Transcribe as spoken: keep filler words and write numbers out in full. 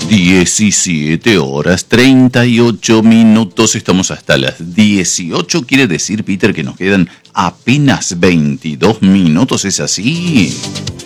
diecisiete horas treinta y ocho minutos, estamos hasta las dieciocho, quiere decir, Peter, que nos quedan apenas veintidós minutos, ¿es así?